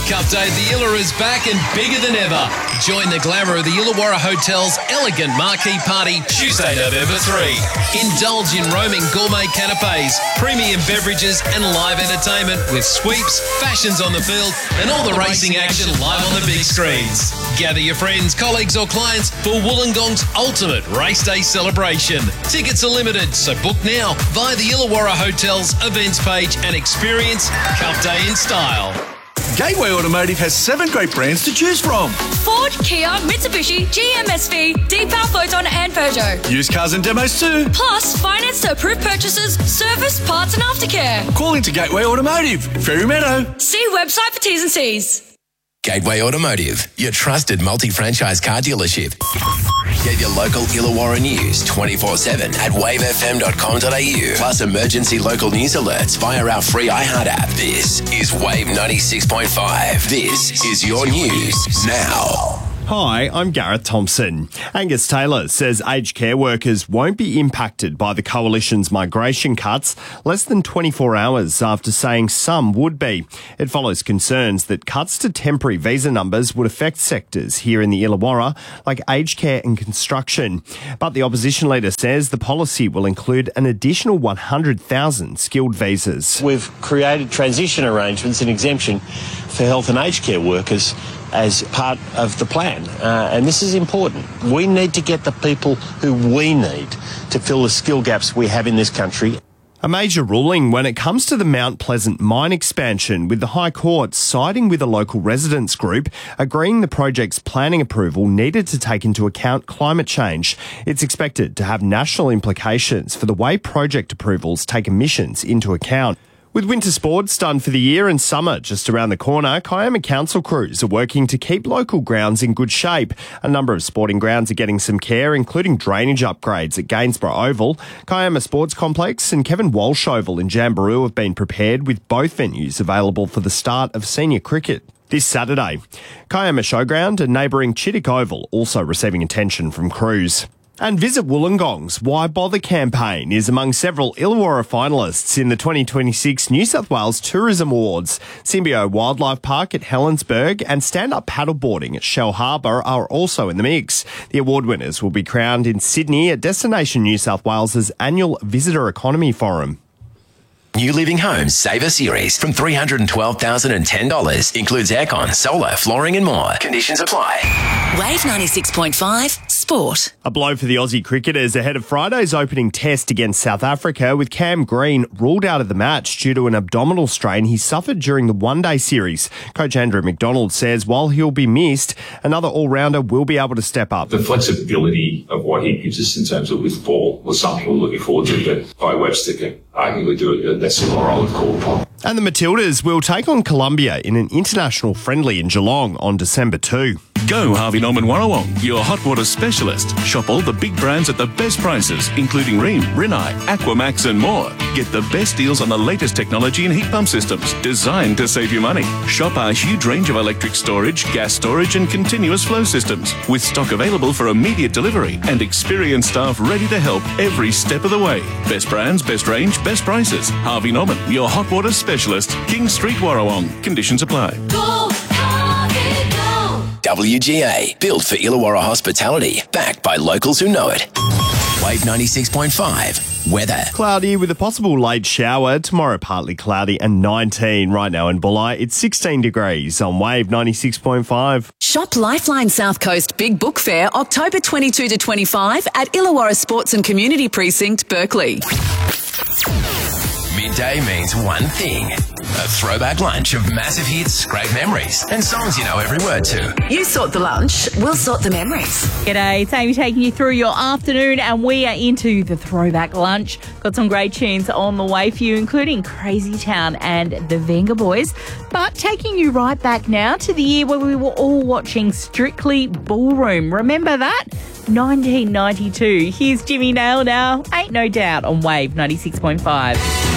Cup Day at the Illawarra is back and bigger than ever. Join the glamour of the Illawarra Hotel's elegant marquee party Tuesday, November 3. Indulge in roaming gourmet canapes, premium beverages and live entertainment with sweeps, fashions on the field and all the racing action live on the big screens. Gather your friends, colleagues or clients for Wollongong's ultimate race day celebration. Tickets are limited, so book now via the Illawarra Hotel's events page and experience Cup Day in style. Gateway Automotive has 7 great brands to choose from. Ford, Kia, Mitsubishi, GMSV, Deepal, Photon and Peugeot. Used cars and demos too. Plus, finance to approved purchases, service, parts and aftercare. Call into Gateway Automotive, Fairy Meadow. See website for T's and C's. Gateway Automotive, your trusted multi-franchise car dealership. Get your local Illawarra news 24/7 at wavefm.com.au. Plus emergency local news alerts via our free iHeart app. This is Wave 96.5. This is your news now. Hi, I'm Gareth Thompson. Angus Taylor says aged care workers won't be impacted by the Coalition's migration cuts less than 24 hours after saying some would be. It follows concerns that cuts to temporary visa numbers would affect sectors here in the Illawarra like aged care and construction. But the opposition leader says the policy will include an additional 100,000 skilled visas. We've created transition arrangements and exemption for health and aged care workers as part of the plan. And this is important. We need to get the people who we need to fill the skill gaps we have in this country. A major ruling when it comes to the Mount Pleasant mine expansion, with the High Court siding with a local residents group, agreeing the project's planning approval needed to take into account climate change. It's expected to have national implications for the way project approvals take emissions into account. With winter sports done for the year and summer just around the corner, Kiama Council crews are working to keep local grounds in good shape. A number of sporting grounds are getting some care, including drainage upgrades at Gainsborough Oval. Kiama Sports Complex and Kevin Walsh Oval in Jamboree have been prepared, with both venues available for the start of senior cricket this Saturday. Kiama Showground and neighbouring Chittick Oval also receiving attention from crews. And Visit Wollongong's Why Bother campaign is among several Illawarra finalists in the 2026 New South Wales Tourism Awards. Symbio Wildlife Park at Helensburgh and stand-up paddleboarding at Shell Harbour are also in the mix. The award winners will be crowned in Sydney at Destination New South Wales's annual Visitor Economy Forum. New Living Homes Saver Series from $312,010. Includes aircon, solar, flooring and more. Conditions apply. Wave 96.5 Sport. A blow for the Aussie cricketers ahead of Friday's opening test against South Africa, with Cam Green ruled out of the match due to an abdominal strain he suffered during the one-day series. Coach Andrew McDonald says while he'll be missed, another all-rounder will be able to step up. The flexibility of what he gives us in terms of with ball was something we're looking forward to, but Guy Webster can arguably do it. That's what I would call upon. And the Matildas will take on Colombia in an international friendly in Geelong on December 2. Go Harvey Norman Warrawong, your hot water specialist. Shop all the big brands at the best prices, including Rheem, Rinnai, Aquamax and more. Get the best deals on the latest technology and heat pump systems designed to save you money. Shop our huge range of electric storage, gas storage and continuous flow systems, with stock available for immediate delivery and experienced staff ready to help every step of the way. Best brands, best range, best prices. Harvey Norman, your hot water specialist. King Street, Warrawong. Conditions apply. Go, Harvey, go. WGA, built for Illawarra hospitality, backed by locals who know it. Wave 96.5, weather. Cloudy with a possible late shower. Tomorrow partly cloudy and 19 right now in Bulli. It's 16 degrees on Wave 96.5. Shop Lifeline South Coast Big Book Fair October 22 to 25 at Illawarra Sports and Community Precinct, Berkeley. Midday means one thing. A throwback lunch of massive hits, great memories, and songs you know every word to. You sort the lunch, we'll sort the memories. G'day, it's Amy taking you through your afternoon, and we are into the throwback lunch. Got some great tunes on the way for you, including Crazy Town and the Venga Boys. But taking you right back now to the year where we were all watching Strictly Ballroom. Remember that? 1992. Here's Jimmy Nail now. Ain't No Doubt on Wave 96.5.